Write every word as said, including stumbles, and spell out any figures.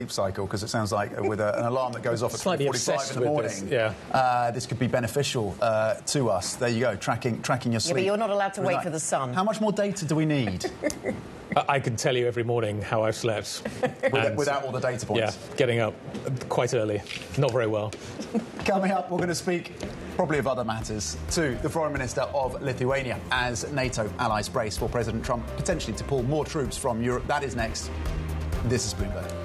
sleep cycle, because it sounds like with a, an alarm that goes off at three forty-five in the morning, this, yeah. uh, this could be beneficial uh, to us. There you go, tracking tracking your sleep. Yeah, but you're not allowed to wait Right. for the sun. How much more data do we need? I can tell you every morning how I've slept. With, without all the data points? Yeah, getting up quite early. Not very well. Coming up, we're going to speak probably of other matters to the Foreign Minister of Lithuania as NATO allies brace for President Trump potentially to pull more troops from Europe. That is next. This is Bloomberg.